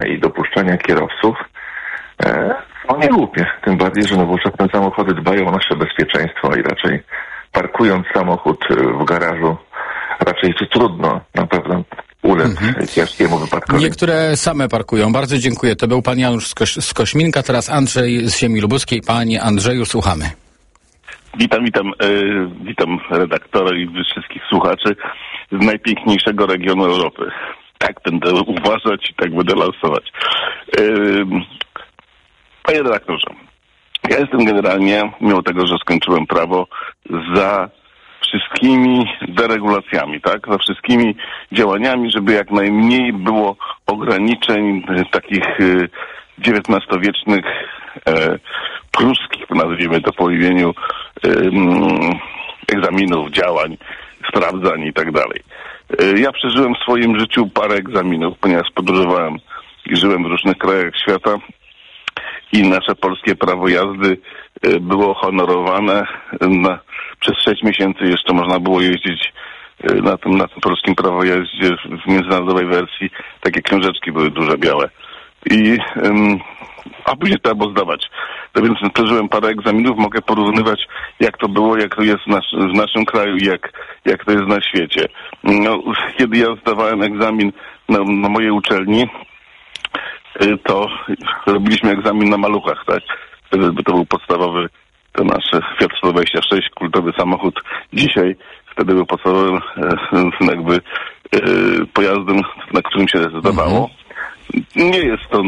i dopuszczania kierowców są niegłupie. Tym bardziej, że nowoczesne samochody dbają o nasze bezpieczeństwo i raczej parkując samochód w garażu raczej trudno na pewno ulec ciężkiemu wypadkowi. Niektóre same parkują. Bardzo dziękuję. To był pan Janusz z Kośminka, teraz Andrzej z Ziemi Lubuskiej. Panie Andrzeju, słuchamy. Witam redaktora i wszystkich słuchaczy z najpiękniejszego regionu Europy. Tak będę uważać i tak będę lansować. Panie redaktorze, ja jestem generalnie, mimo tego, że skończyłem prawo, za wszystkimi deregulacjami, tak? Za wszystkimi działaniami, żeby jak najmniej było ograniczeń takich XIX-wiecznych, pruskich, nazwijmy to po imieniu, egzaminów, działań, sprawdzań i tak dalej. Ja przeżyłem w swoim życiu parę egzaminów, ponieważ podróżowałem i żyłem w różnych krajach świata i nasze polskie prawo jazdy było honorowane. Przez 6 miesięcy jeszcze można było jeździć na tym polskim prawo jazdzie w międzynarodowej wersji. Takie książeczki były duże, białe. A później trzeba było zdawać. No więc przeżyłem parę egzaminów, mogę porównywać, jak to było, jak to jest w naszym kraju i jak to jest na świecie. No, kiedy ja zdawałem egzamin na mojej uczelni, to robiliśmy egzamin na maluchach, tak? Wtedy to był podstawowy, to nasz Fiat 126, kultowy samochód. Dzisiaj wtedy był podstawowym jakby pojazdem, na którym się zdawało. Nie jest to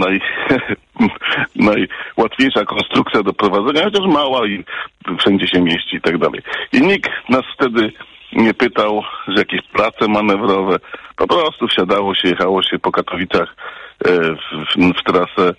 najłatwiejsza konstrukcja do prowadzenia, chociaż mała i wszędzie się mieści i tak dalej. I nikt nas wtedy nie pytał, że jakieś prace manewrowe. Po prostu wsiadało się, jechało się po Katowicach w trasę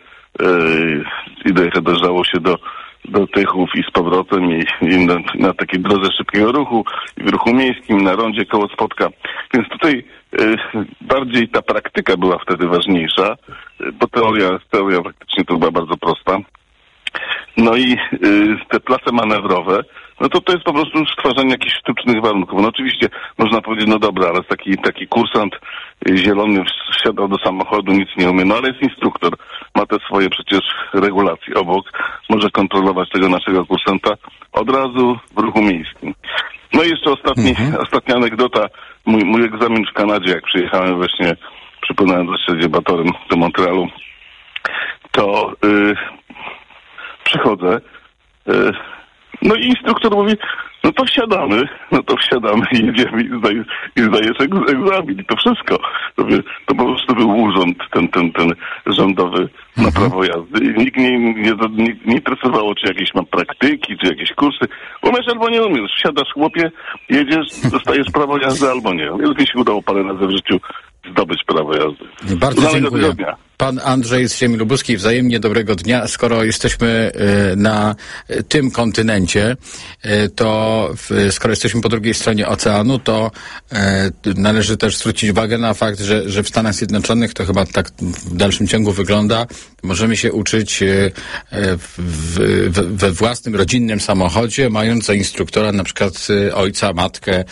i dojeżdżało się do Tychów i z powrotem i na takiej drodze szybkiego ruchu i w ruchu miejskim, na rondzie koło Spodka. Więc tutaj bardziej ta praktyka była wtedy ważniejsza, bo teoria praktycznie to była bardzo prosta. No i te place manewrowe, no to jest po prostu stwarzanie jakichś sztucznych warunków. No oczywiście można powiedzieć, no dobra, ale taki kursant zielony wsiadał do samochodu, nic nie umie, no ale jest instruktor, ma te swoje przecież regulacje obok, może kontrolować tego naszego kursanta od razu w ruchu miejskim. No i jeszcze ostatnia anegdota, mój egzamin w Kanadzie, jak przyjechałem właśnie, przypłynąłem do Śródziembatorem do Montrealu, to przychodzę, no i instruktor mówi, no to wsiadamy i jedziemy i zdajesz egzamin i to wszystko. To po prostu był urząd, ten rządowy na prawo jazdy i nikt nie interesowało, czy jakieś mam praktyki, czy jakieś kursy. Umiesz albo nie umiesz. Wsiadasz, chłopie, jedziesz, dostajesz prawo jazdy albo nie. Więc mi się udało parę razy w życiu zdobyć prawo jazdy. Bardzo dziękuję. Pan Andrzej z Ziemi Lubuskiej, wzajemnie dobrego dnia. Skoro jesteśmy na tym kontynencie, to skoro jesteśmy po drugiej stronie oceanu, to należy też zwrócić uwagę na fakt, że w Stanach Zjednoczonych to chyba tak w dalszym ciągu wygląda. Możemy się uczyć we własnym, rodzinnym samochodzie, mając za instruktora na przykład ojca, matkę.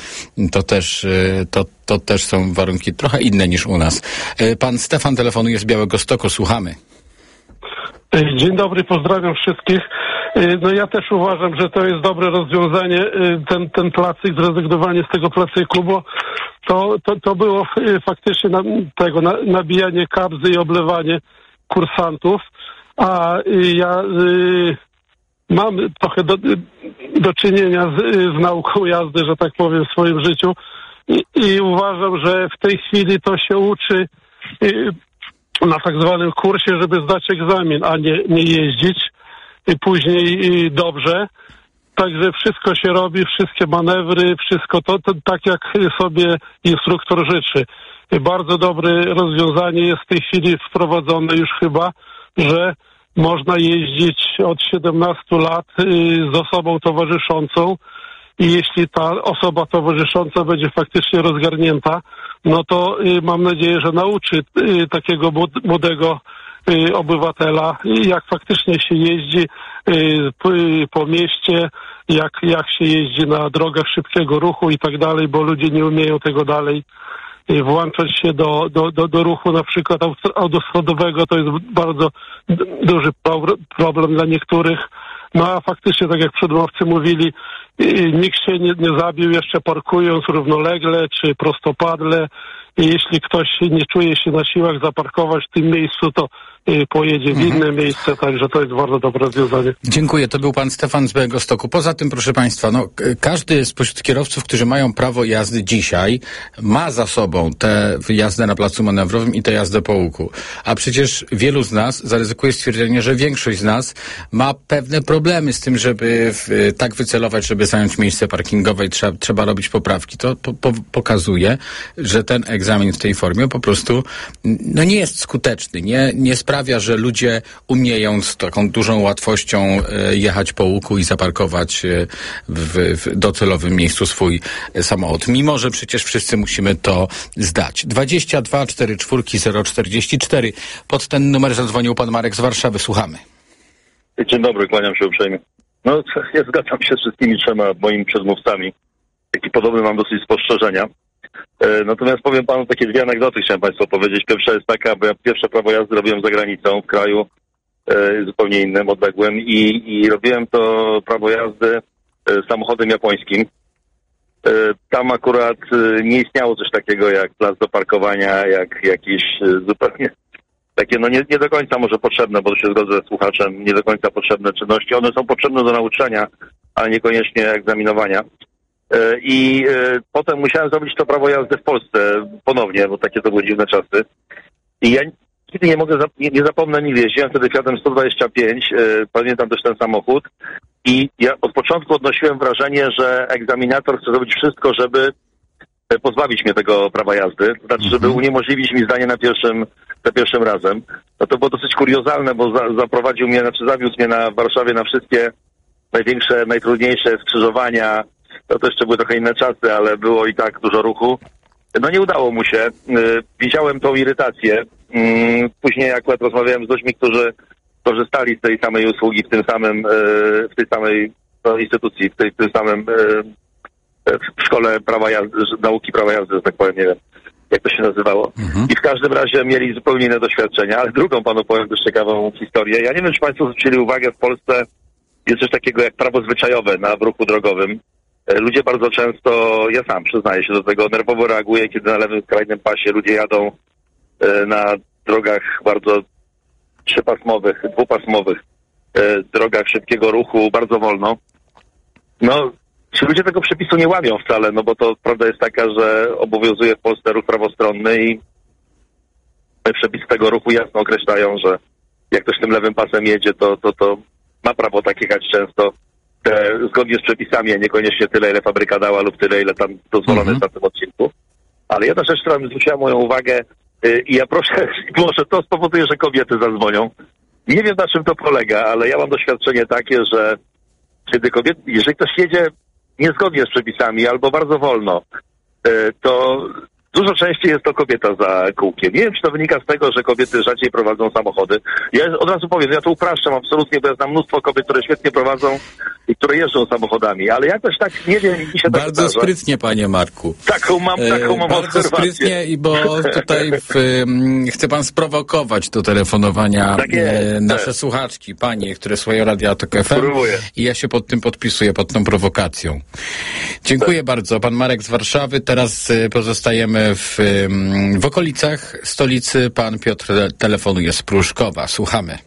To też są warunki trochę inne niż u nas. Pan Stefan telefonuje z Białegostoku. Słuchamy. Dzień dobry, pozdrawiam wszystkich. No ja też uważam, że to jest dobre rozwiązanie, ten placyk, zrezygnowanie z tego placyku, bo to było faktycznie nabijanie kabzy i oblewanie kursantów, a ja mam trochę do czynienia z nauką jazdy, że tak powiem, w swoim życiu i uważam, że w tej chwili to się uczy na tak zwanym kursie, żeby zdać egzamin, a nie jeździć później dobrze. Także wszystko się robi, wszystkie manewry, wszystko to tak jak sobie instruktor życzy. Bardzo dobre rozwiązanie jest w tej chwili wprowadzone już chyba, że można jeździć od 17 lat z osobą towarzyszącą i jeśli ta osoba towarzysząca będzie faktycznie rozgarnięta, no to mam nadzieję, że nauczy takiego młodego obywatela, jak faktycznie się jeździ po mieście, jak się jeździ na drogach szybkiego ruchu i tak dalej, bo ludzie nie umieją tego dalej włączać się do ruchu na przykład autostradowego. To jest bardzo duży problem dla niektórych. No a faktycznie, tak jak przedmówcy mówili, nikt się nie zabił jeszcze parkując równolegle czy prostopadle. I jeśli ktoś nie czuje się na siłach zaparkować w tym miejscu, to pojedzie w inne miejsce, także to jest bardzo dobre rozwiązanie. Dziękuję. To był pan Stefan z Białegostoku. Poza tym, proszę państwa, każdy spośród kierowców, którzy mają prawo jazdy dzisiaj, ma za sobą tę jazdę na placu manewrowym i tę jazdę po łuku. A przecież wielu z nas, zaryzykuję stwierdzenie, że większość z nas ma pewne problemy z tym, żeby tak wycelować, żeby zająć miejsce parkingowe i trzeba robić poprawki. To pokazuje, że ten egzamin w tej formie po prostu nie jest skuteczny, nie sprawia, że ludzie umieją z taką dużą łatwością jechać po łuku i zaparkować w docelowym miejscu swój samochód. Mimo że przecież wszyscy musimy to zdać. 22 44 044. Pod ten numer zadzwonił pan Marek z Warszawy. Słuchamy. Dzień dobry, kłaniam się uprzejmie. Ja zgadzam się z wszystkimi trzema moimi przedmówcami. Taki podobny mam dosyć spostrzeżenia. Natomiast powiem panu takie dwie anegdoty, chciałem państwu powiedzieć. Pierwsza jest taka, bo ja pierwsze prawo jazdy robiłem za granicą, w kraju zupełnie innym, odległym i robiłem to prawo jazdy samochodem japońskim. Tam akurat nie istniało coś takiego jak plac do parkowania, jak jakieś zupełnie takie, nie do końca może potrzebne, bo tu się zgodzę z słuchaczem, nie do końca potrzebne czynności. One są potrzebne do nauczania, ale niekoniecznie egzaminowania. I potem musiałem zrobić to prawo jazdy w Polsce ponownie, bo takie to były dziwne czasy. I ja nigdy nie zapomnę nigdy. Jeździłem wtedy Fiatem 125, pamiętam też ten samochód. I ja od początku odnosiłem wrażenie, że egzaminator chce zrobić wszystko, żeby pozbawić mnie tego prawa jazdy. To znaczy, żeby uniemożliwić mi zdanie za pierwszym razem. No to było dosyć kuriozalne, bo zawiózł mnie w Warszawie na wszystkie największe, najtrudniejsze skrzyżowania. To jeszcze były trochę inne czasy, ale było i tak dużo ruchu. Nie udało mu się. Widziałem tą irytację. Później akurat rozmawiałem z ludźmi, którzy korzystali z tej samej usługi w tej samej instytucji, w tym samym w szkole prawa jazdy, nauki prawa jazdy, że tak powiem, nie wiem, jak to się nazywało. I w każdym razie mieli zupełnie inne doświadczenia, ale drugą panu powiem też ciekawą historię. Ja nie wiem, czy państwo zwrócili uwagę, w Polsce jest coś takiego jak prawo zwyczajowe w ruchu drogowym. Ludzie bardzo często, ja sam przyznaję się do tego, nerwowo reaguję, kiedy na lewym skrajnym pasie ludzie jadą na drogach bardzo dwupasmowych, drogach szybkiego ruchu bardzo wolno. Ci ludzie tego przepisu nie łamią wcale, bo to prawda jest taka, że obowiązuje w Polsce ruch prawostronny i przepisy tego ruchu jasno określają, że jak ktoś tym lewym pasem jedzie, to ma prawo tak jechać często zgodnie z przepisami, a niekoniecznie tyle, ile fabryka dała lub tyle, ile tam dozwolone jest na tym odcinku. Ale jedna rzecz, która zwróciła moją uwagę i ja proszę, może to spowoduje, że kobiety zadzwonią. Nie wiem, na czym to polega, ale ja mam doświadczenie takie, że jeżeli ktoś jedzie niezgodnie z przepisami albo bardzo wolno, to dużo częściej jest to kobieta za kółkiem. Nie wiem, czy to wynika z tego, że kobiety rzadziej prowadzą samochody. Ja od razu powiem, ja to upraszczam absolutnie, bo ja znam mnóstwo kobiet, które świetnie prowadzą i które jeżdżą samochodami, ale jakoś tak, nie wiem, mi się bardzo tak sprytnie, panie Marku. Taką mam bardzo sprytnie, bo tutaj chce pan sprowokować do telefonowania nasze słuchaczki, panie, które słuchają Radia Tok FM. Próbuję. I ja się pod tym podpisuję, pod tą prowokacją. Dziękuję bardzo. Pan Marek z Warszawy. Teraz pozostajemy w okolicach stolicy. Pan Piotr telefonuje z Pruszkowa. Słuchamy.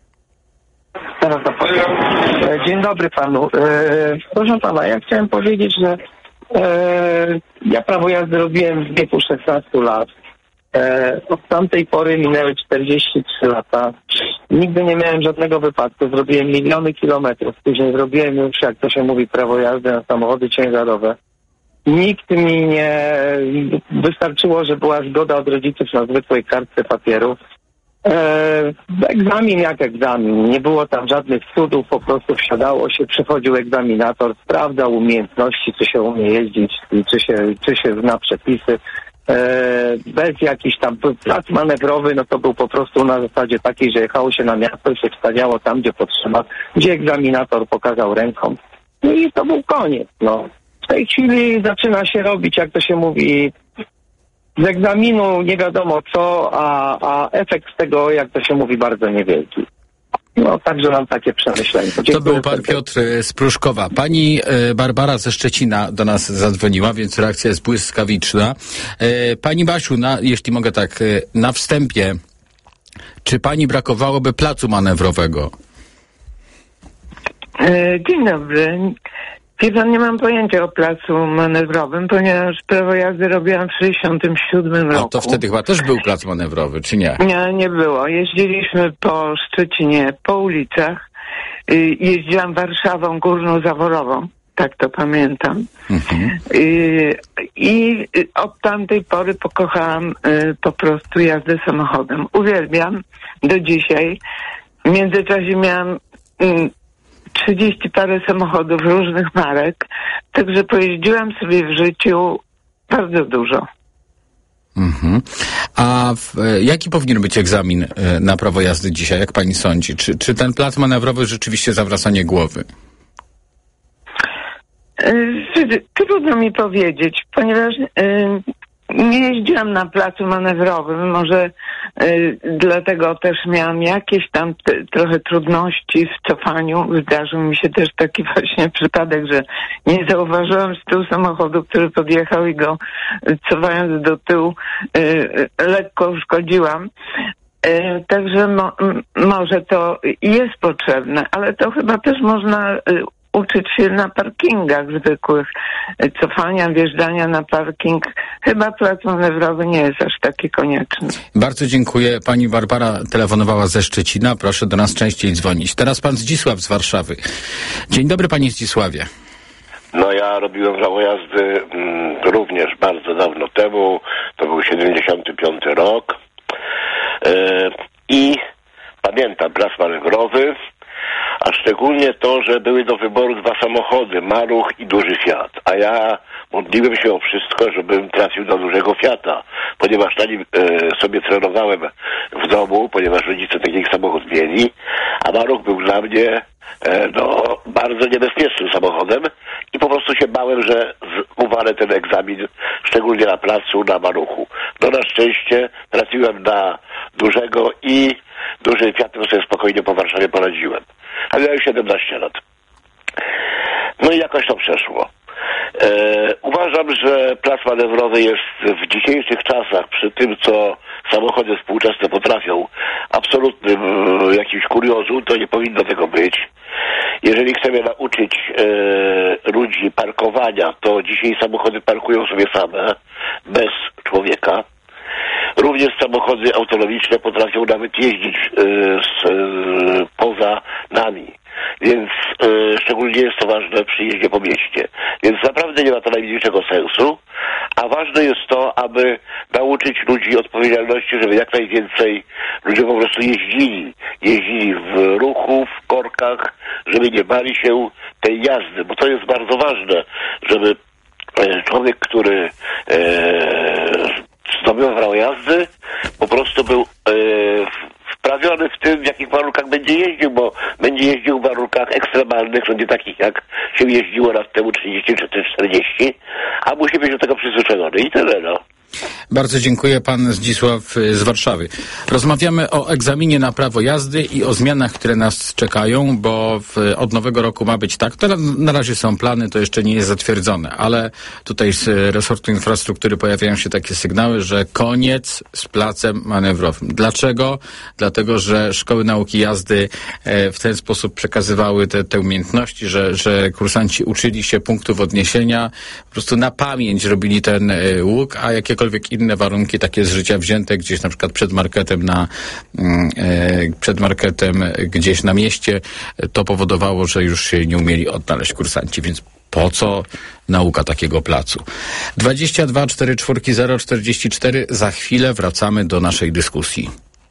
Dzień dobry panu. Proszę pana, ja chciałem powiedzieć, że ja prawo jazdy robiłem w wieku 16 lat. Od tamtej pory minęły 43 lata. Nigdy nie miałem żadnego wypadku. Zrobiłem miliony kilometrów. Później zrobiłem już, jak to się mówi, prawo jazdy na samochody ciężarowe. Nikt mi nie... Wystarczyło, że była zgoda od rodziców na zwykłej kartce papieru. Egzamin jak egzamin. Nie było tam żadnych cudów, po prostu wsiadało się, przychodził egzaminator, sprawdzał umiejętności, czy się umie jeździć, czy się zna przepisy. Bez jakiś tam plac manewrowy, to był po prostu na zasadzie takiej, że jechało się na miasto i się wstawiało tam, gdzie potrzeba, gdzie egzaminator pokazał ręką. I to był koniec, W tej chwili zaczyna się robić, jak to się mówi, z egzaminu nie wiadomo co, a efekt z tego, jak to się mówi, bardzo niewielki. No, także mam takie przemyślenia. To był pan Piotr z Pruszkowa. Pani Barbara ze Szczecina do nas zadzwoniła, więc reakcja jest błyskawiczna. Pani Basiu, jeśli mogę tak, na wstępie, czy pani brakowałoby placu manewrowego? Dzień dobry. Wie pan, nie mam pojęcia o placu manewrowym, ponieważ prawo jazdy robiłam w 1967 roku. A to wtedy chyba też był plac manewrowy, czy nie? Nie było. Jeździliśmy po Szczecinie, po ulicach. Jeździłam Warszawą Górną Zaworową. Tak to pamiętam. I od tamtej pory pokochałam po prostu jazdę samochodem. Uwielbiam do dzisiaj. W międzyczasie miałam 30 parę samochodów różnych marek, także pojeździłam sobie w życiu bardzo dużo. A jaki powinien być egzamin na prawo jazdy dzisiaj, jak pani sądzi? Czy ten plac manewrowy rzeczywiście zawracanie głowy? Trudno mi powiedzieć, ponieważ nie jeździłam na placu manewrowym, może dlatego też miałam jakieś tam trochę trudności w cofaniu. Zdarzył mi się też taki właśnie przypadek, że nie zauważyłam z tyłu samochodu, który podjechał i go cofając do tyłu lekko uszkodziłam. Także może to jest potrzebne, ale to chyba też można uczyć się na parkingach zwykłych, cofania, wjeżdżania na parking. Chyba plac manewrowy nie jest aż taki konieczny. Bardzo dziękuję. Pani Barbara telefonowała ze Szczecina. Proszę do nas częściej dzwonić. Teraz pan Zdzisław z Warszawy. Dzień dobry, panie Zdzisławie. No ja robiłem prawo jazdy również bardzo dawno temu. To był 75 rok. I pamiętam plac manewrowy, a szczególnie to, że były do wyboru dwa samochody, Maruch i duży Fiat. A ja modliłem się o wszystko, żebym trafił do dużego Fiata, ponieważ na nim sobie trenowałem w domu, ponieważ rodzice taki samochód mieli, a Maruch był dla mnie bardzo niebezpiecznym samochodem i po prostu się bałem, że uwalę ten egzamin, szczególnie na placu, na Maruchu. No na szczęście trafiłem na dużego i dużym Fiatem sobie spokojnie po Warszawie poradziłem. Ale miałem 17 lat. No i jakoś to przeszło. Uważam, że plac manewrowy jest w dzisiejszych czasach, przy tym co samochody współczesne potrafią, absolutnym jakimś kuriozum, to nie powinno tego być. Jeżeli chcemy nauczyć ludzi parkowania, to dzisiaj samochody parkują sobie same, bez człowieka. Również samochody autonomiczne potrafią nawet jeździć poza nami. Więc szczególnie jest to ważne przy jeździe po mieście. Więc naprawdę nie ma to najmniejszego sensu. A ważne jest to, aby nauczyć ludzi odpowiedzialności, żeby jak najwięcej ludzie po prostu jeździli w ruchu, w korkach, żeby nie bali się tej jazdy. Bo to jest bardzo ważne, żeby człowiek, który zdobył prawo jazdy, po prostu był wprawiony w tym, w jakich warunkach będzie jeździł, bo będzie jeździł w warunkach ekstremalnych, no nie takich jak się jeździło lat temu 30 czy 40, a musi być do tego przyzwyczajony i tyle, no. Bardzo dziękuję, pan Zdzisław z Warszawy. Rozmawiamy o egzaminie na prawo jazdy i o zmianach, które nas czekają, bo od nowego roku ma być tak. To na razie są plany, to jeszcze nie jest zatwierdzone, ale tutaj z resortu infrastruktury pojawiają się takie sygnały, że koniec z placem manewrowym. Dlaczego? Dlatego, że szkoły nauki jazdy w ten sposób przekazywały te umiejętności, że kursanci uczyli się punktów odniesienia, po prostu na pamięć robili ten łuk, a jakiekolwiek inne warunki takie z życia wzięte gdzieś na przykład przed marketem gdzieś na mieście, to powodowało, że już się nie umieli odnaleźć kursanci, więc po co nauka takiego placu? 22 44 044. Za chwilę wracamy do naszej dyskusji.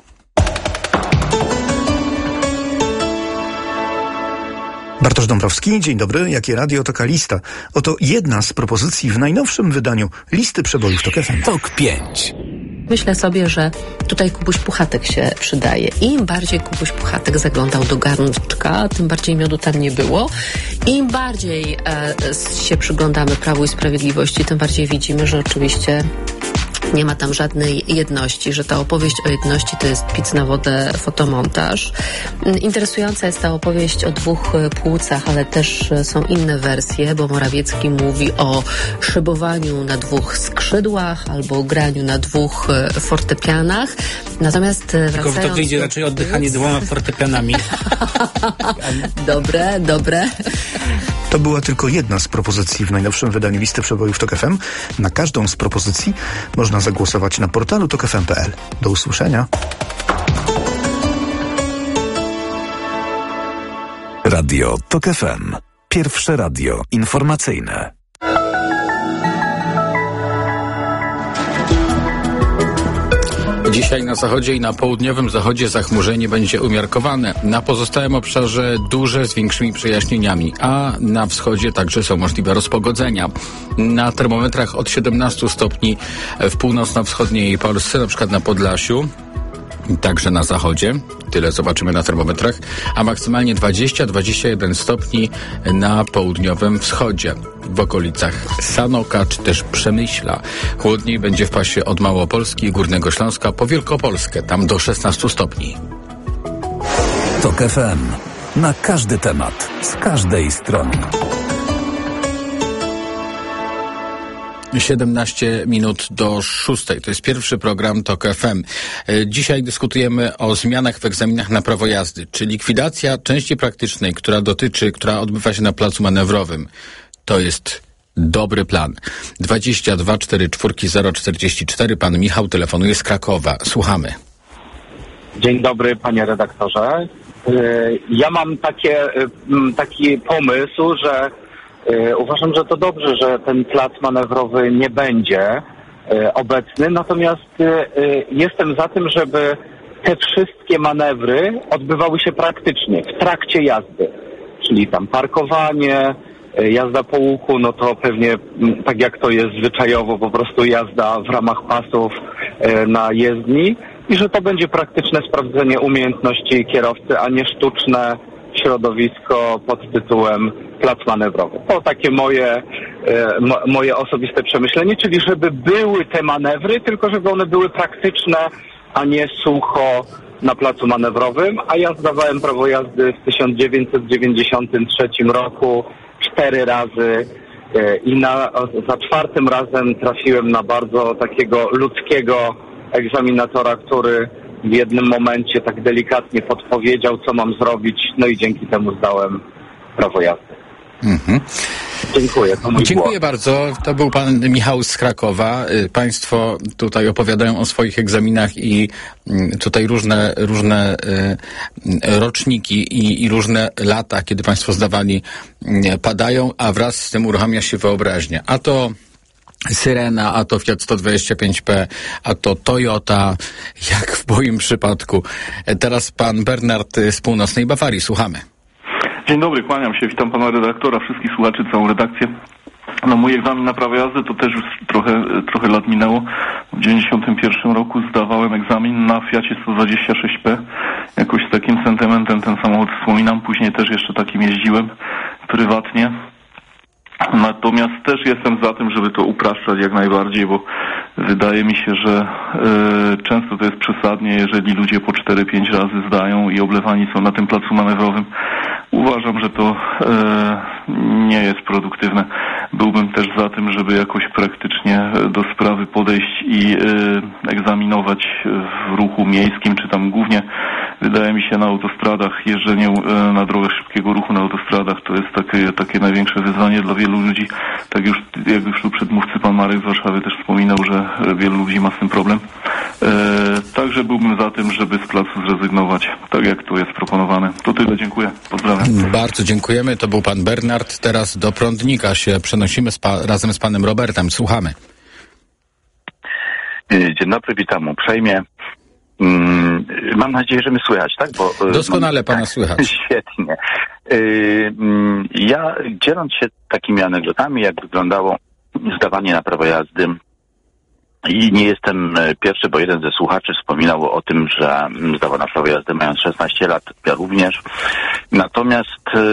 Bartosz Dąbrowski, dzień dobry. Jakie radio, taka lista. Oto jedna z propozycji w najnowszym wydaniu listy przebojów TOK FM. TOK 5. Myślę sobie, że tutaj Kubuś Puchatek się przydaje. Im bardziej Kubuś Puchatek zaglądał do garnczka, tym bardziej miodu tam nie było. Im bardziej się przyglądamy Prawu i Sprawiedliwości, tym bardziej widzimy, że oczywiście nie ma tam żadnej jedności, że ta opowieść o jedności to jest pic na wodę, fotomontaż. Interesująca jest ta opowieść o dwóch płucach, ale też są inne wersje, bo Morawiecki mówi o szybowaniu na dwóch skrzydłach albo graniu na dwóch fortepianach. Natomiast tylko to wyjdzie raczej oddychanie dwoma fortepianami. Dobre. To była tylko jedna z propozycji w najnowszym wydaniu listy przebojów TOK FM. Na każdą z propozycji można zagłosować na portalu tokfm.pl. Do usłyszenia. Radio TOK FM. Pierwsze radio informacyjne. Dzisiaj na zachodzie i na południowym zachodzie zachmurzenie będzie umiarkowane. Na pozostałym obszarze duże z większymi przejaśnieniami, a na wschodzie także są możliwe rozpogodzenia. Na termometrach od 17 stopni w północno-wschodniej Polsce, na przykład na Podlasiu, także na zachodzie. Tyle zobaczymy na termometrach, a maksymalnie 20-21 stopni na południowym wschodzie. W okolicach Sanoka czy też Przemyśla. Chłodniej będzie w pasie od Małopolski i Górnego Śląska po Wielkopolskę, tam do 16 stopni. TOK FM. Na każdy temat, z każdej strony. 17 minut do 6. To jest pierwszy program TOK FM. Dzisiaj dyskutujemy o zmianach w egzaminach na prawo jazdy. Czy likwidacja części praktycznej, która odbywa się na placu manewrowym, to jest dobry plan. 22 44 044. Pan Michał telefonuje z Krakowa. Słuchamy. Dzień dobry, panie redaktorze. Ja mam taki pomysł, że uważam, że to dobrze, że ten plac manewrowy nie będzie obecny, natomiast jestem za tym, żeby te wszystkie manewry odbywały się praktycznie, w trakcie jazdy. Czyli tam parkowanie, jazda po łuku, no to pewnie tak jak to jest zwyczajowo, po prostu jazda w ramach pasów na jezdni i że to będzie praktyczne sprawdzenie umiejętności kierowcy, a nie sztuczne środowisko pod tytułem plac manewrowy. To takie moje osobiste przemyślenie, czyli żeby były te manewry, tylko żeby one były praktyczne, a nie sucho na placu manewrowym, a ja zdawałem prawo jazdy w 1993 roku 4 razy i za 4. razem trafiłem na bardzo takiego ludzkiego egzaminatora, który w jednym momencie tak delikatnie podpowiedział, co mam zrobić, no i dzięki temu zdałem prawo jazdy. Dziękuję. Dziękuję bardzo. To był pan Michał z Krakowa. Państwo tutaj opowiadają o swoich egzaminach i tutaj różne roczniki i różne lata, kiedy państwo zdawali, padają, a wraz z tym uruchamia się wyobraźnia. A to Syrena, a to Fiat 125P, a to Toyota, jak w moim przypadku. Teraz pan Bernard z północnej Bawarii. Słuchamy. Dzień dobry, kłaniam się. Witam pana redaktora, wszystkich słuchaczy, całą redakcję. No mój egzamin na prawo jazdy to też już trochę lat minęło. W 91 roku zdawałem egzamin na Fiacie 126P. Jakoś z takim sentymentem ten samochód wspominam. Później też jeszcze takim jeździłem prywatnie. Natomiast też jestem za tym, żeby to upraszczać jak najbardziej, bo wydaje mi się, że często to jest przesadnie, jeżeli ludzie po 4-5 razy zdają i oblewani są na tym placu manewrowym. Uważam, że to nie jest produktywne. Byłbym też za tym, żeby jakoś praktycznie do sprawy podejść i egzaminować w ruchu miejskim, czy tam głównie, wydaje mi się, na autostradach, jeżdżenie na drogach szybkiego ruchu na autostradach to jest takie największe wyzwanie dla wielu ludzi. Tak jak już tu przedmówcy pan Marek z Warszawy też wspominał, że wielu ludzi ma z tym problem. Także byłbym za tym, żeby z placu zrezygnować, tak jak tu jest proponowane. To tyle, dziękuję. Pozdrawiam. Bardzo dziękujemy. To był pan Bernard. Teraz do Prądnika się przenosimy razem z panem Robertem. Słuchamy. Dzień dobry, witam uprzejmie. Mam nadzieję, że mnie słychać, tak? Bo, doskonale pana słychać. Świetnie. Ja, dzieląc się takimi anegdotami, jak wyglądało zdawanie na prawo jazdy, i nie jestem pierwszy, bo jeden ze słuchaczy wspominał o tym, że zdawał na prawo jazdy mając 16 lat, ja również. Natomiast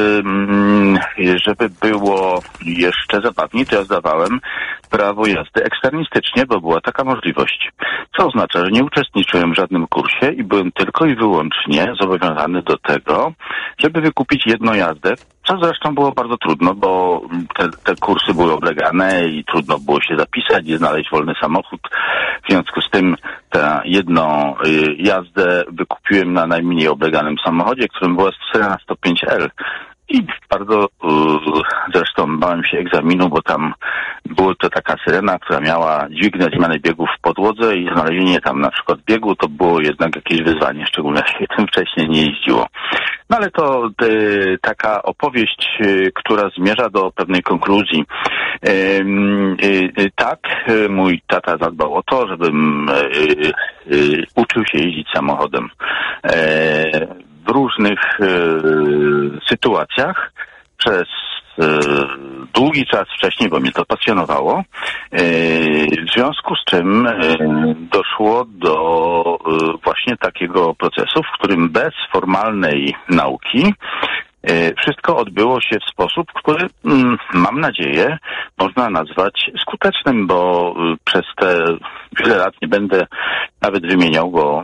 żeby było jeszcze zabawniej, to ja zdawałem prawo jazdy eksternistycznie, bo była taka możliwość. Co oznacza, że nie uczestniczyłem w żadnym kursie i byłem tylko i wyłącznie zobowiązany do tego, żeby wykupić jedną jazdę, co zresztą było bardzo trudno, bo te kursy były oblegane i trudno było się zapisać i znaleźć wolny samochód. W związku z tym tę jedną jazdę wykupiłem na najmniej obleganym samochodzie, którym była Syrena 105L. I bardzo zresztą bałem się egzaminu, bo tam była to taka syrena, która miała dźwignię zmiany biegów w podłodze i znalezienie tam na przykład biegu to było jednak jakieś wyzwanie, szczególnie jak się tym wcześniej nie jeździło. No ale to taka opowieść, która zmierza do pewnej konkluzji. Tak, mój tata zadbał o to, żebym uczył się jeździć samochodem. W różnych sytuacjach przez długi czas wcześniej, bo mnie to pasjonowało, w związku z czym doszło do właśnie takiego procesu, w którym bez formalnej nauki wszystko odbyło się w sposób, który, mam nadzieję, można nazwać skutecznym, bo przez te wiele lat nie będę nawet wymieniał, bo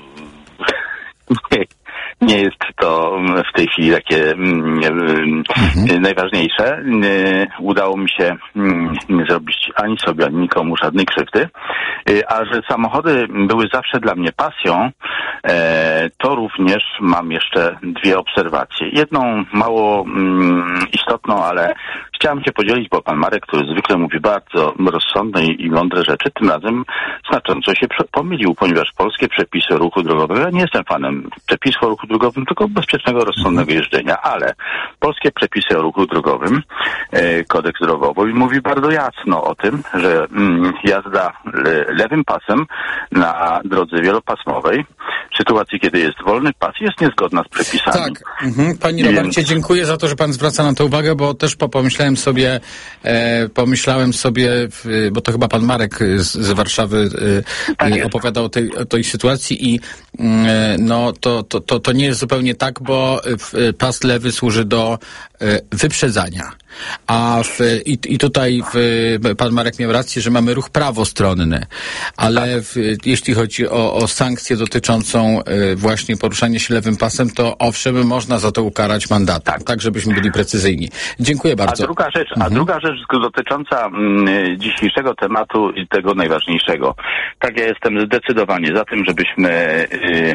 nie jest to w tej chwili takie najważniejsze. Udało mi się nie zrobić ani sobie, ani nikomu żadnej krzywdy. A że samochody były zawsze dla mnie pasją, to również mam jeszcze dwie obserwacje. Jedną mało istotną, ale chciałem się podzielić, bo pan Marek, który zwykle mówi bardzo rozsądne i mądre rzeczy, tym razem znacząco się pomylił, ponieważ polskie przepisy o ruchu drogowym, ja nie jestem fanem przepisów o ruchu drogowym, tylko bezpiecznego, rozsądnego jeżdżenia, ale polskie przepisy o ruchu drogowym, kodeks drogowy, mówi bardzo jasno o tym, że jazda lewym pasem na drodze wielopasmowej, w sytuacji, kiedy jest wolny pas, jest niezgodna z przepisami. Tak. Panie Robercie, dziękuję za to, że pan zwraca na to uwagę, bo też pomyślałem sobie, bo to chyba pan Marek z Warszawy opowiadał o tej sytuacji i no to nie jest zupełnie tak, bo pas lewy służy do wyprzedzania. I tutaj pan Marek miał rację, że mamy ruch prawostronny, ale jeśli chodzi o sankcję dotyczącą właśnie poruszania się lewym pasem, to owszem, można za to ukarać mandatem, tak żebyśmy byli precyzyjni. Dziękuję bardzo. A druga rzecz dotycząca dzisiejszego tematu i tego najważniejszego. Tak, ja jestem zdecydowanie za tym, żebyśmy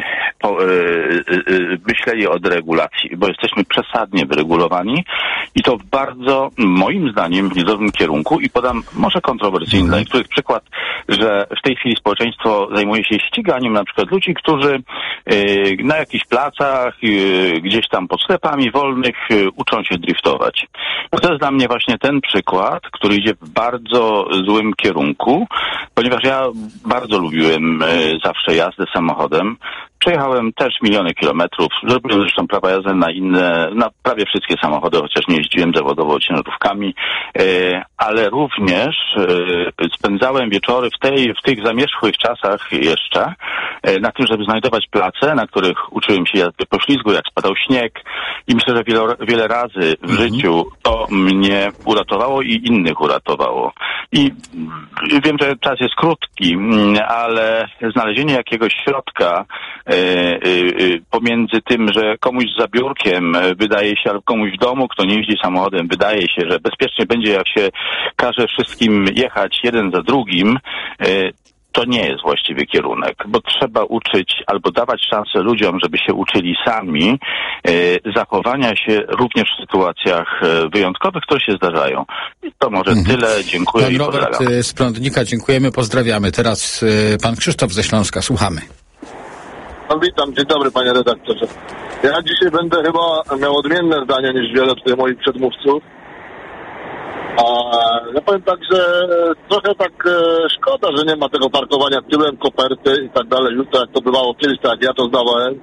myśleli o deregulacji, bo jesteśmy przesadnie wyregulowani i to w bardzo, moim zdaniem, w niezłym kierunku i podam może kontrowersyjny dla niektórych przykład, że w tej chwili społeczeństwo zajmuje się ściganiem na przykład ludzi, którzy na jakichś placach, gdzieś tam pod sklepami wolnych uczą się driftować. To jest dla mnie właśnie ten przykład, który idzie w bardzo złym kierunku, ponieważ ja bardzo lubiłem zawsze jazdę samochodem. Przejechałem też miliony kilometrów, zrobiłem zresztą prawo jazdy na prawie wszystkie samochody, chociaż nie jeździłem zawodowo ciężarówkami, ale również spędzałem wieczory w tych zamierzchłych czasach jeszcze na tym, żeby znajdować place, na których uczyłem się jazdy po ślizgu, jak spadał śnieg i myślę, że wiele razy w życiu to mnie uratowało i innych uratowało. I wiem, że czas jest krótki, ale znalezienie jakiegoś środka pomiędzy tym, że komuś za biurkiem wydaje się, albo komuś w domu, kto nie jeździ samochodem, wydaje się, że bezpiecznie będzie, jak się każe wszystkim jechać jeden za drugim, to nie jest właściwy kierunek, bo trzeba uczyć albo dawać szansę ludziom, żeby się uczyli sami zachowania się również w sytuacjach wyjątkowych, które się zdarzają. I to może tyle. Dziękuję i pozdrawiam. Pan Robert z Prądnika, dziękujemy, pozdrawiamy. Teraz pan Krzysztof ze Śląska, słuchamy. No, witam, dzień dobry panie redaktorze. Ja dzisiaj będę chyba miał odmienne zdanie niż wiele tutaj moich przedmówców. A ja powiem tak, że trochę tak szkoda, że nie ma tego parkowania tyłem, koperty i tak dalej, jutro jak to bywało kiedyś, tak jak ja to zdawałem.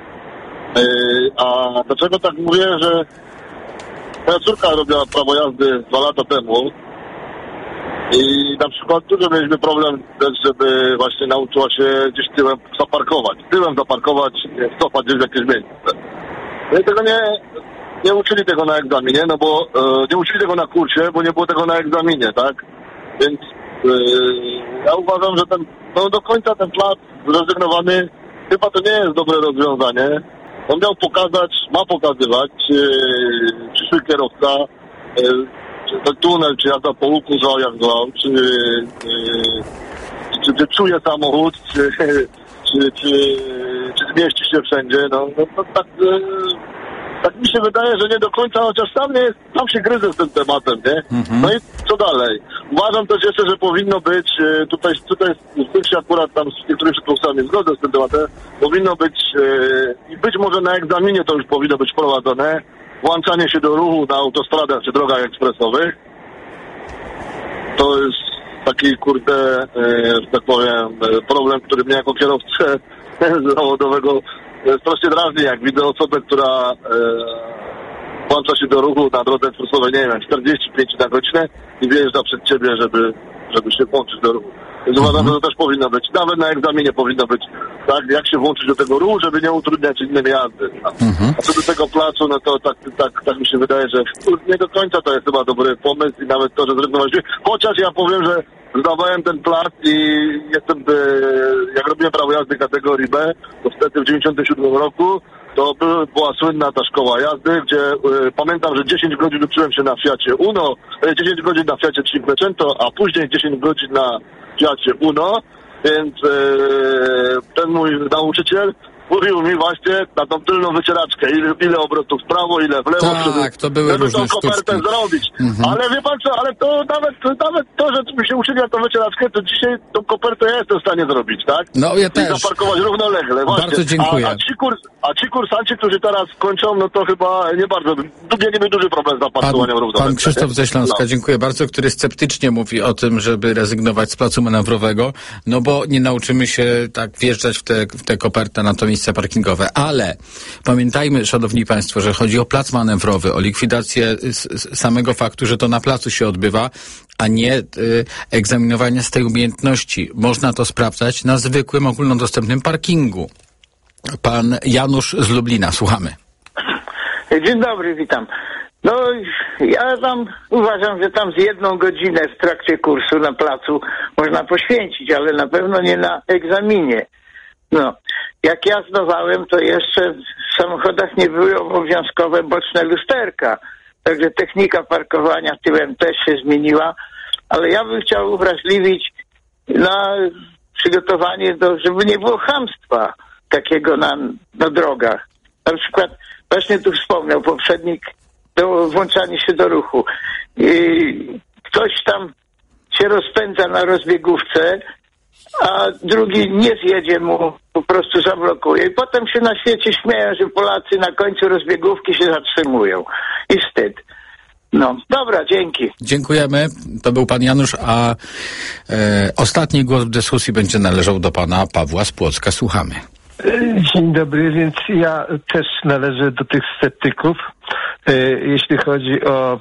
A dlaczego tak mówię, że moja córka robiła prawo jazdy 2 lata temu i na przykład dużo mieliśmy problem też, żeby właśnie nauczyła się gdzieś tyłem zaparkować, cofać gdzieś w jakieś miejsce. No i tego nie uczyli tego na egzaminie, no bo nie uczyli tego na kursie, bo nie było tego na egzaminie, tak? Więc ja uważam, że do końca ten plac zrezygnowany chyba to nie jest dobre rozwiązanie. On miał ma pokazywać przyszły kierowca, czy to tunel, czy jazda po łuku zwał, jak zwał, czy czuje samochód, czy zmieści się wszędzie. No tak mi się wydaje, że nie do końca, chociaż tam się gryzę z tym tematem, nie? No i co dalej? Uważam też jeszcze, że powinno być, tutaj z tym się akurat tam z niektórymi przedmówcami zgodzę z tym tematem, powinno być, i być może na egzaminie to już powinno być wprowadzone, włączanie się do ruchu na autostradach czy drogach ekspresowych. To jest taki, że tak powiem, problem, który mnie jako kierowcę zawodowego strasznie drażni, jak widzę osobę, która włącza się do ruchu na drodze ekspresowej, nie wiem, 45 na godzinę i wjeżdża przed ciebie, żeby się włączyć do ruchu. Więc uważam, że to też powinno być. Nawet na egzaminie powinno być tak, jak się włączyć do tego ruchu, żeby nie utrudniać innym jazdy. A co do tego placu, no to tak mi się wydaje, że nie do końca to jest chyba dobry pomysł i nawet to, że zrezygnowaliśmy. Chociaż ja powiem, że zdawałem ten plac i jak robiłem prawo jazdy kategorii B, to wtedy w 97 roku to była słynna ta szkoła jazdy, gdzie pamiętam, że 10 godzin uczyłem się na Fiacie Uno, 10 godzin na Fiacie Cinquecento, a później 10 godzin na Fiacie Uno, więc ten mój nauczyciel mówił mi właśnie na tą tylną wycieraczkę, ile obrotów w prawo, ile w lewo, żeby tą kopertę zrobić. Ale wie pan co, ale to nawet to, że mi się uczyli na tą wycieraczkę, to dzisiaj tą kopertę ja jestem w stanie zrobić, tak? No ja też. I zaparkować równolegle. Właśnie. Bardzo dziękuję. A ci kursanci, którzy teraz kończą, no to chyba nie bardzo, mieliby duży problem z zaparkowaniem równolegle. Pan Krzysztof ze Śląska, dziękuję bardzo, który sceptycznie mówi o tym, żeby rezygnować z placu manewrowego, no bo nie nauczymy się tak wjeżdżać w tę kopertę na to miejsce parkingowe. Ale pamiętajmy, szanowni państwo, że chodzi o plac manewrowy, o likwidację samego faktu, że to na placu się odbywa, a nie egzaminowania z tej umiejętności. Można to sprawdzać na zwykłym, ogólnodostępnym parkingu. Pan Janusz z Lublina, słuchamy. Dzień dobry, witam. No, ja tam uważam, że tam z 1 godzinę w trakcie kursu na placu można poświęcić, ale na pewno nie na egzaminie. No, jak ja zdawałem, to jeszcze w samochodach nie były obowiązkowe boczne lusterka. Także technika parkowania tyłem też się zmieniła, ale ja bym chciał uwrażliwić na przygotowanie żeby nie było chamstwa takiego na drogach. Na przykład, właśnie tu wspomniał poprzednik, to włączanie się do ruchu. Ktoś tam się rozpędza na rozbiegówce, a drugi nie zjedzie mu, po prostu zablokuje. I potem się na świecie śmieją, że Polacy na końcu rozbiegówki się zatrzymują. I wstyd. No, dobra, dzięki. Dziękujemy. To był pan Janusz, a ostatni głos w dyskusji będzie należał do pana Pawła z Płocka. Słuchamy. Dzień dobry, więc ja też należę do tych sceptyków, jeśli chodzi o...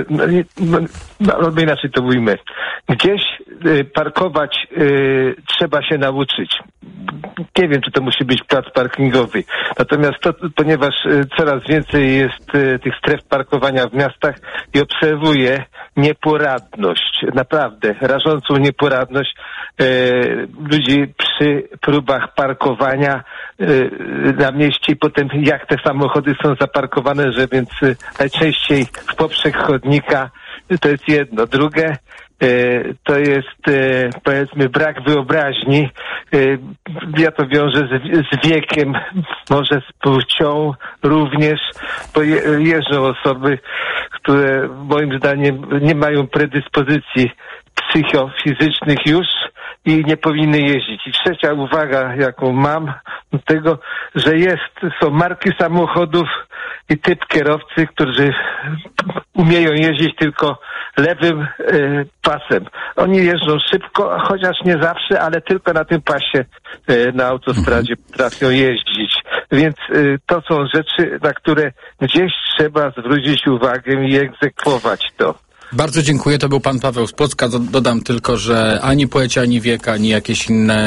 No inaczej to mówimy. Gdzieś parkować trzeba się nauczyć. Nie wiem, czy to musi być plac parkingowy. Natomiast ponieważ coraz więcej jest tych stref parkowania w miastach i obserwuję nieporadność, naprawdę rażącą nieporadność ludzi przy próbach parkowania na mieście i potem jak te samochody są zaparkowane, że więc najczęściej w poprzek chodnika. To jest jedno. Drugie, to jest powiedzmy brak wyobraźni. Ja to wiążę z wiekiem, może z płcią również, bo jeżdżą osoby, które moim zdaniem nie mają predyspozycji psychofizycznych już i nie powinny jeździć. I trzecia uwaga, jaką mam, do tego, że są marki samochodów i typ kierowcy, którzy umieją jeździć tylko lewym pasem. Oni jeżdżą szybko, chociaż nie zawsze, ale tylko na tym pasie na autostradzie potrafią jeździć. Więc to są rzeczy, na które gdzieś trzeba zwrócić uwagę i egzekwować to. Bardzo dziękuję. To był pan Paweł z Płocka. Dodam tylko, że ani płeć, ani wiek, ani jakieś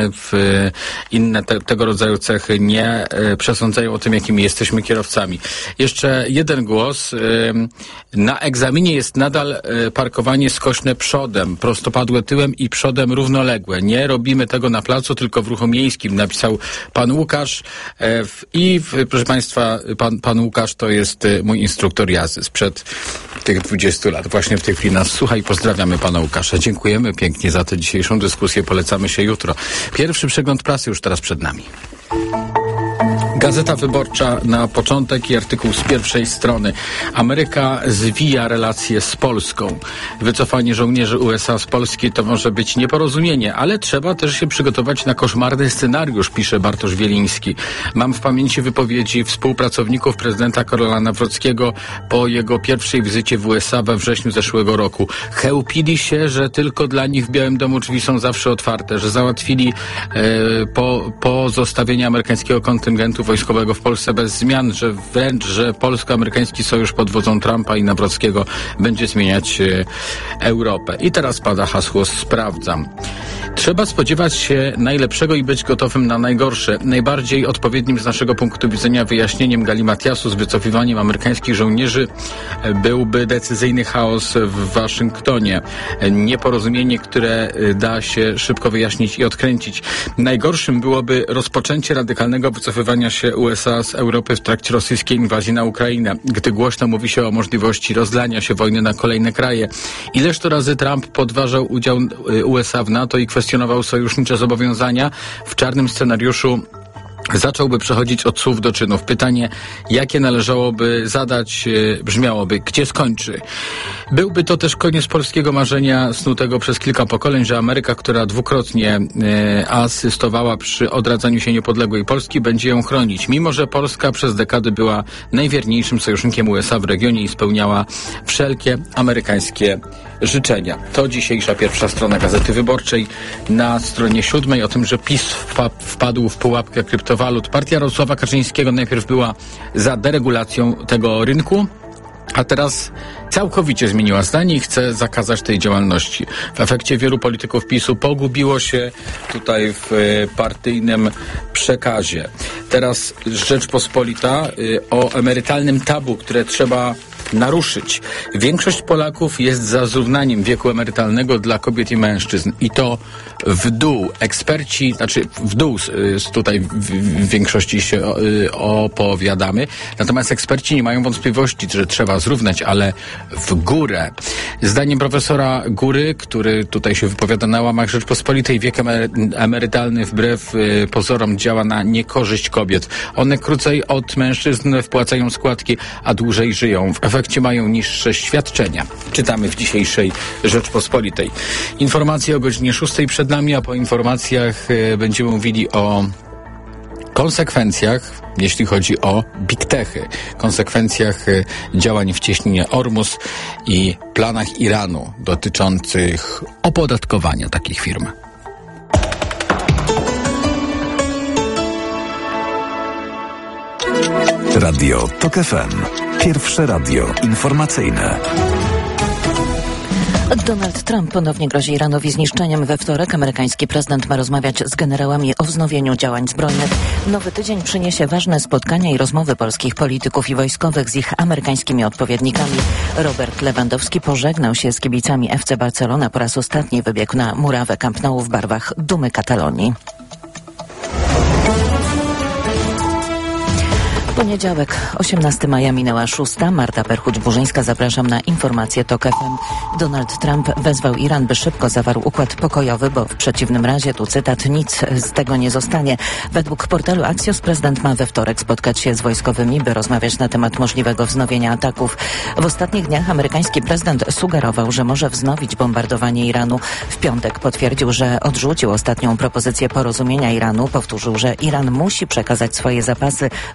inne tego rodzaju cechy nie przesądzają o tym, jakimi jesteśmy kierowcami. Jeszcze jeden głos. Na egzaminie jest nadal parkowanie skośne przodem, prostopadłe tyłem i przodem równoległe. Nie robimy tego na placu, tylko w ruchu miejskim, napisał pan Łukasz. Proszę państwa, pan Łukasz to jest mój instruktor jazdy sprzed tych 20 lat. Właśnie w tej chwili nas słucha i pozdrawiamy pana Łukasza. Dziękujemy pięknie za tę dzisiejszą dyskusję. Polecamy się jutro. Pierwszy przegląd prasy już teraz przed nami. Gazeta Wyborcza na początek i artykuł z pierwszej strony. Ameryka zwija relacje z Polską. Wycofanie żołnierzy USA z Polski to może być nieporozumienie, ale trzeba też się przygotować na koszmarny scenariusz, pisze Bartosz Wieliński. Mam w pamięci wypowiedzi współpracowników prezydenta Karola Nawrockiego po jego pierwszej wizycie w USA we wrześniu zeszłego roku. Chełpili się, że tylko dla nich w Białym Domu drzwi są zawsze otwarte, że załatwili po zostawieniu amerykańskiego kontyngentu wojskowego w Polsce bez zmian, że polsko-amerykański sojusz pod wodzą Trumpa i Nawrockiego będzie zmieniać Europę. I teraz pada hasło sprawdzam. Trzeba spodziewać się najlepszego i być gotowym na najgorsze. Najbardziej odpowiednim z naszego punktu widzenia wyjaśnieniem galimatiasu z wycofywaniem amerykańskich żołnierzy byłby decyzyjny chaos w Waszyngtonie. Nieporozumienie, które da się szybko wyjaśnić i odkręcić. Najgorszym byłoby rozpoczęcie radykalnego wycofywania się USA z Europy w trakcie rosyjskiej inwazji na Ukrainę, gdy głośno mówi się o możliwości rozlania się wojny na kolejne kraje. Ileż to razy Trump podważał udział USA w NATO i kwestionował sojusznicze zobowiązania, w czarnym scenariuszu zacząłby przechodzić od słów do czynów. Pytanie, jakie należałoby zadać, brzmiałoby, gdzie skończy? Byłby to też koniec polskiego marzenia snutego przez kilka pokoleń, że Ameryka, która dwukrotnie asystowała przy odradzaniu się niepodległej Polski, będzie ją chronić. Mimo że Polska przez dekady była najwierniejszym sojusznikiem USA w regionie i spełniała wszelkie amerykańskie życzenia. To dzisiejsza pierwsza strona Gazety Wyborczej. Na stronie 7 o tym, że PiS wpadł w pułapkę kryptowalut. Partia Jarosława Kaczyńskiego najpierw była za deregulacją tego rynku, a teraz całkowicie zmieniła zdanie i chce zakazać tej działalności. W efekcie wielu polityków PiS-u pogubiło się tutaj w partyjnym przekazie. Teraz Rzeczpospolita o emerytalnym tabu, które trzeba naruszyć. Większość Polaków jest za zrównaniem wieku emerytalnego dla kobiet i mężczyzn. I to w dół. Eksperci, w dół tutaj w większości się opowiadamy. Natomiast eksperci nie mają wątpliwości, że trzeba zrównać, ale w górę. Zdaniem profesora Góry, który tutaj się wypowiada na łamach Rzeczpospolitej, wiek emerytalny wbrew pozorom działa na niekorzyść kobiet. One krócej od mężczyzn wpłacają składki, a dłużej żyją. W efekcie mają niższe świadczenia. Czytamy w dzisiejszej Rzeczpospolitej. Informacje o godzinie 6 przed nami, a po informacjach będziemy mówili o konsekwencjach, jeśli chodzi o big techy, konsekwencjach działań w cieśninie Ormus i planach Iranu dotyczących opodatkowania takich firm. Radio TOK FM. Pierwsze radio informacyjne. Donald Trump ponownie grozi Iranowi zniszczeniem. We wtorek amerykański prezydent ma rozmawiać z generałami o wznowieniu działań zbrojnych. Nowy tydzień przyniesie ważne spotkania i rozmowy polskich polityków i wojskowych z ich amerykańskimi odpowiednikami. Robert Lewandowski pożegnał się z kibicami FC Barcelona. Po raz ostatni wybiegł na murawę Camp Nou w barwach dumy Katalonii. Poniedziałek, 18 maja minęła 6. Marta Perchuć-Burzyńska, zapraszam na informacje TOK FM. Donald Trump wezwał Iran, by szybko zawarł układ pokojowy, bo w przeciwnym razie, tu cytat, nic z tego nie zostanie. Według portalu Axios prezydent ma we wtorek spotkać się z wojskowymi, by rozmawiać na temat możliwego wznowienia ataków. W ostatnich dniach amerykański prezydent sugerował, że może wznowić bombardowanie Iranu. W piątek potwierdził, że odrzucił ostatnią propozycję porozumienia Iranu. Powtórzył, że Iran musi przekazać swoje zapasy wzbogaconej